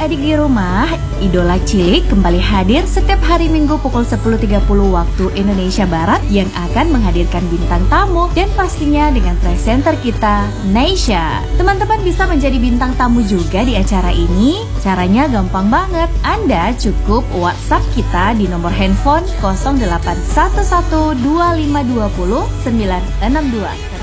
adik-adik di rumah, Idola Cilik kembali hadir setiap hari Minggu pukul 10.30 waktu Indonesia Barat yang akan menghadirkan bintang tamu dan pastinya dengan presenter kita, Neysha. Teman-teman bisa menjadi bintang tamu juga di acara ini. Caranya gampang banget. Anda cukup WhatsApp kita di nomor handphone 08112520 962.